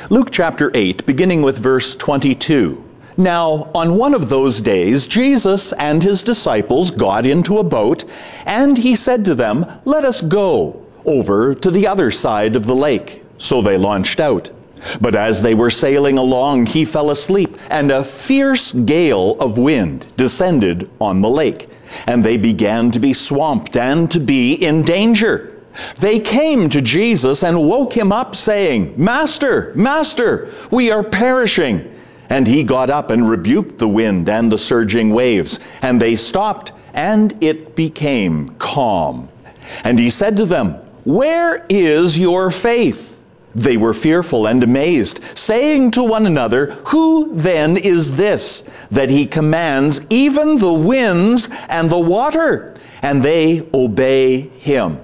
Luke chapter 8, beginning with verse 22. Now, on one of those days, Jesus and his disciples got into a boat, and he said to them, "Let us go over to the other side of the lake." So they launched out. But as they were sailing along, he fell asleep, and a fierce gale of wind descended on the lake, and they began to be swamped and to be in danger. They came to Jesus and woke him up, saying, "Master, Master, we are perishing." And he got up and rebuked the wind and the surging waves, and they stopped, and it became calm. And he said to them, "Where is your faith?" They were fearful and amazed, saying to one another, "Who then is this, that he commands even the winds and the water, and they obey him?"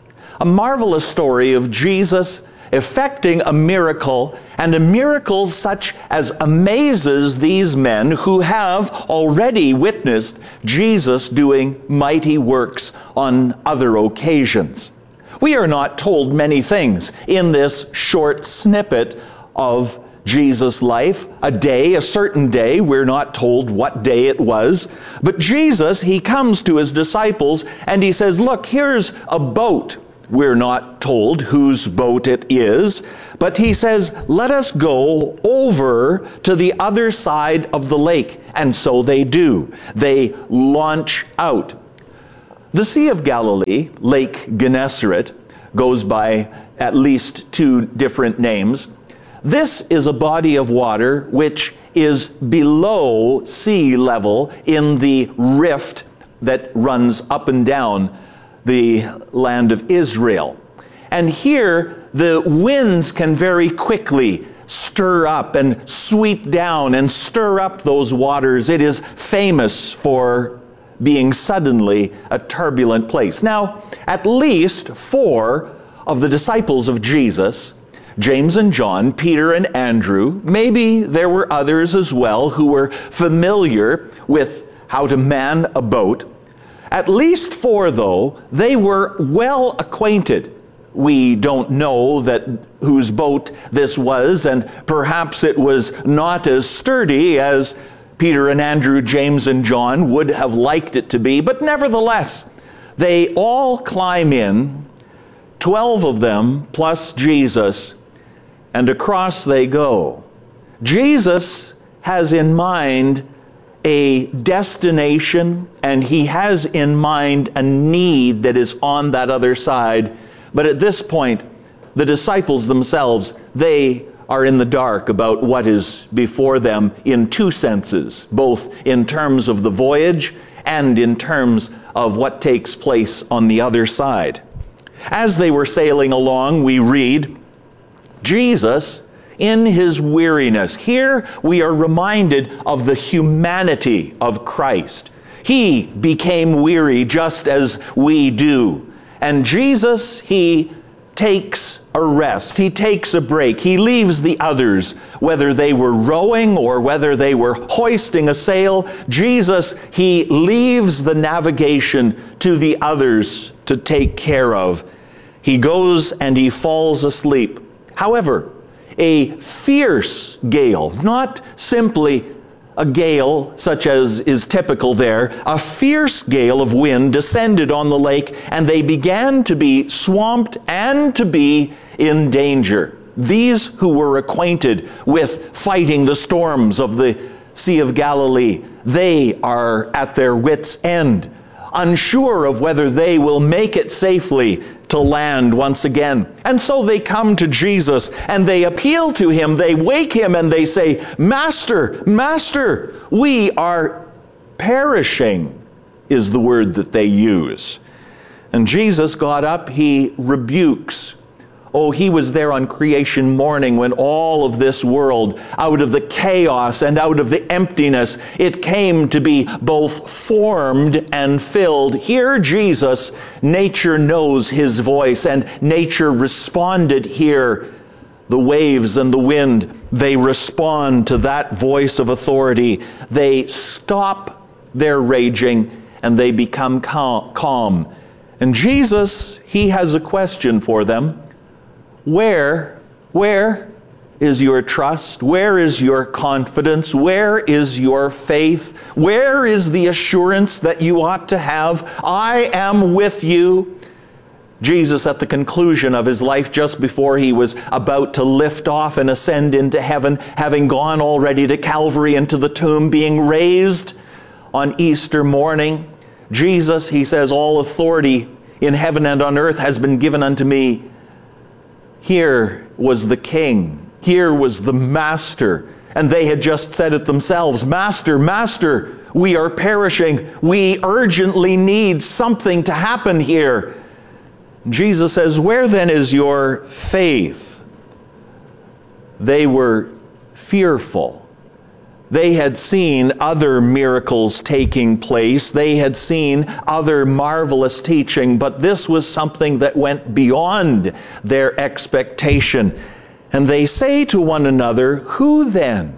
A marvelous story of Jesus effecting a miracle, and a miracle such as amazes these men who have already witnessed Jesus doing mighty works on other occasions. We are not told many things in this short snippet of Jesus' life. A certain day, we're not told what day it was, but Jesus, he comes to his disciples and he says, "Look, here's a boat." We're not told whose boat it is, but he says, "Let us go over to the other side of the lake." And so they do. They launch out. The Sea of Galilee, Lake Gennesaret, goes by at least two different names. This is a body of water which is below sea level in the rift that runs up and down the land of Israel. And here the winds can very quickly stir up and sweep down and stir up those waters. It is famous for being suddenly a turbulent place. Now, at least 4 of the disciples of Jesus, James and John, Peter and Andrew, maybe there were others as well who were familiar with how to man a boat. At least 4, though, they were well acquainted. We don't know whose boat this was, and perhaps it was not as sturdy as Peter and Andrew, James and John would have liked it to be, but nevertheless, they all climb in, 12 of them plus Jesus, and across they go. Jesus has in mind a destination, and he has in mind a need that is on that other side. But at this point, the disciples themselves, they are in the dark about what is before them in 2 senses, both in terms of the voyage and in terms of what takes place on the other side. As they were sailing along, we read, Jesus, in his weariness. Here we are reminded of the humanity of Christ. He became weary just as we do. And Jesus, he takes a rest. He takes a break. He leaves the others, whether they were rowing or whether they were hoisting a sail. Jesus, he leaves the navigation to the others to take care of. He goes and he falls asleep. However, a fierce gale, not simply a gale such as is typical there, a fierce gale of wind descended on the lake, and they began to be swamped and to be in danger. These who were acquainted with fighting the storms of the Sea of Galilee, they are at their wits' end, unsure of whether they will make it safely to land once again. And so they come to Jesus and they appeal to him, they wake him and they say, "Master, Master, we are perishing," is the word that they use. And Jesus got up, he rebukes. Oh, he was there on creation morning when all of this world, out of the chaos and out of the emptiness, it came to be both formed and filled. Here, Jesus, nature knows his voice, and nature responded here. The waves and the wind, they respond to that voice of authority. They stop their raging and they become calm. And Jesus, he has a question for them. Where is your trust? Where is your confidence? Where is your faith? Where is the assurance that you ought to have? I am with you. Jesus, at the conclusion of his life, just before he was about to lift off and ascend into heaven, having gone already to Calvary and to the tomb, being raised on Easter morning, Jesus, he says, all authority in heaven and on earth has been given unto me. Here was the King. Here was the Master. And they had just said it themselves, Master, Master, we are perishing. We urgently need something to happen here. Jesus says, where then is your faith? They were fearful. They had seen other miracles taking place. They had seen other marvelous teaching, but this was something that went beyond their expectation. And they say to one another, who then?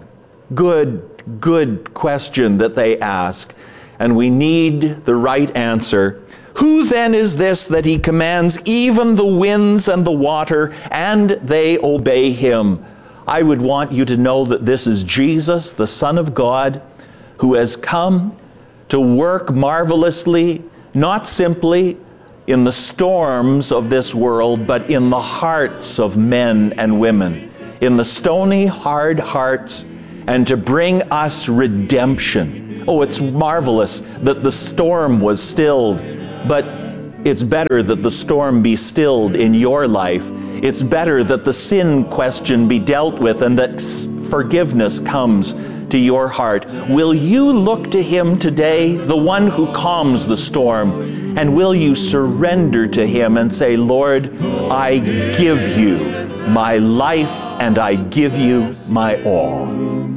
Good question that they ask. And we need the right answer. Who then is this that he commands even the winds and the water, and they obey him? I would want you to know that this is Jesus, the Son of God, who has come to work marvelously, not simply in the storms of this world, but in the hearts of men and women, in the stony, hard hearts, and to bring us redemption. Oh, it's marvelous that the storm was stilled, but it's better that the storm be stilled in your life. It's better that the sin question be dealt with and that forgiveness comes to your heart. Will you look to him today, the one who calms the storm, and will you surrender to him and say, Lord, I give you my life and I give you my all.